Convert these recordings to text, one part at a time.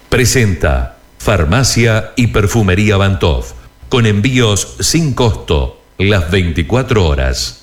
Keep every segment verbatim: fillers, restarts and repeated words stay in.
Presenta Farmacia y Perfumería Bantov, con envíos sin costo las veinticuatro horas.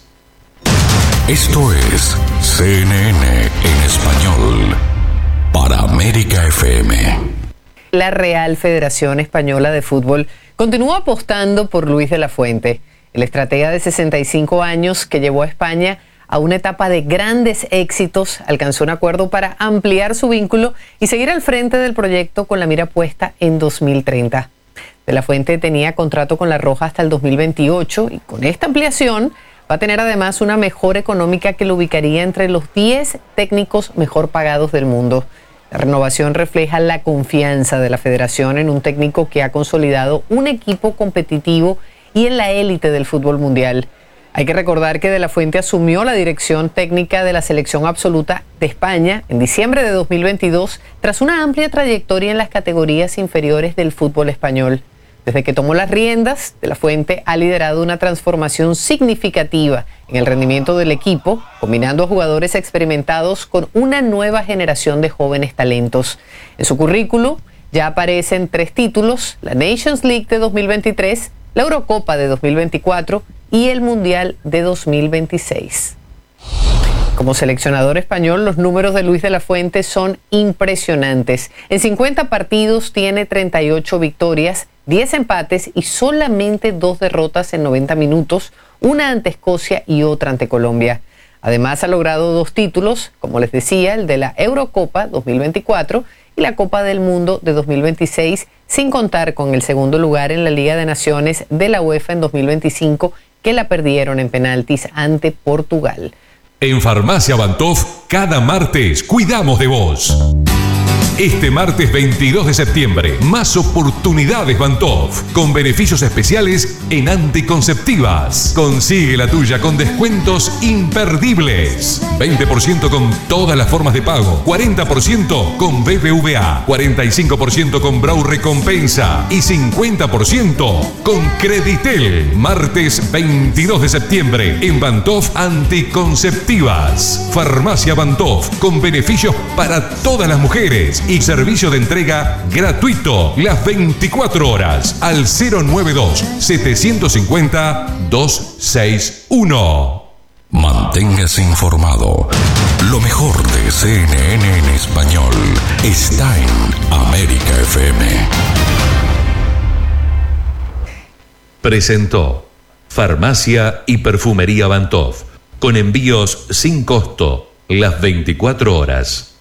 Esto es C N N en español para América F M. La Real Federación Española de Fútbol continúa apostando por Luis de la Fuente, el estratega de sesenta y cinco años que llevó a España a una etapa de grandes éxitos. Alcanzó un acuerdo para ampliar su vínculo y seguir al frente del proyecto con la mira puesta en dos mil treinta. De la Fuente tenía contrato con La Roja hasta el dos mil veintiocho y con esta ampliación va a tener además una mejora económica que lo ubicaría entre los diez técnicos mejor pagados del mundo. La renovación refleja la confianza de la federación en un técnico que ha consolidado un equipo competitivo y en la élite del fútbol mundial. Hay que recordar que De la Fuente asumió la dirección técnica de la selección absoluta de España en diciembre de dos mil veintidós tras una amplia trayectoria en las categorías inferiores del fútbol español. Desde que tomó las riendas, De la Fuente ha liderado una transformación significativa en el rendimiento del equipo, combinando a jugadores experimentados con una nueva generación de jóvenes talentos. En su currículo ya aparecen tres títulos: la Nations League de dos mil veintitrés, la Eurocopa de dos mil veinticuatro y el Mundial de dos mil veintiséis. Como seleccionador español, los números de Luis de la Fuente son impresionantes. En cincuenta partidos tiene treinta y ocho victorias, diez empates y solamente dos derrotas en noventa minutos, una ante Escocia y otra ante Colombia. Además ha logrado dos títulos, como les decía, el de la Eurocopa dos mil veinticuatro y la Copa del Mundo de dos mil veintiséis, sin contar con el segundo lugar en la Liga de Naciones de la UEFA en dos mil veinticinco, que la perdieron en penaltis ante Portugal. En Farmacia Bantov, cada martes cuidamos de vos. Este martes veintidós de septiembre, más oportunidades Bantov, con beneficios especiales en anticonceptivas. Consigue la tuya con descuentos imperdibles. veinte por ciento con todas las formas de pago, cuarenta por ciento con B B V A, cuarenta y cinco por ciento con Brau Recompensa y cincuenta por ciento con Creditel. Martes veintidós de septiembre en Bantov Anticonceptivas. Farmacia Bantov, con beneficios para todas las mujeres y servicio de entrega gratuito las veinticuatro horas al cero noventa y dos, setecientos cincuenta, doscientos sesenta y uno. Manténgase informado. Lo mejor de C N N en español está en América F M. Presentó Farmacia y Perfumería Bantov, con envíos sin costo las veinticuatro horas.